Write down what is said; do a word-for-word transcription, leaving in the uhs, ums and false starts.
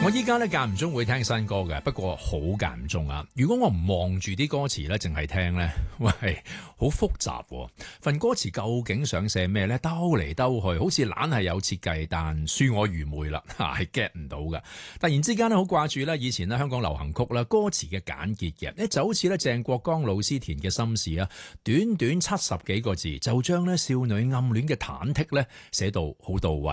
我依家咧間唔中會聽新歌嘅，不過好間唔中啊。如果我唔望住啲歌詞咧，淨係聽咧，喂，好複雜喎。份歌詞究竟想寫咩咧？兜嚟兜去，好似懶係有設計，但恕我愚昧啦，係 get 唔到嘅。突然之間咧，好掛住咧以前咧香港流行曲啦，歌詞嘅簡潔嘅，咧就好似咧鄭國江老師填嘅心事啊，短短七十幾個字就將咧少女暗戀嘅忐忑咧寫到好到位。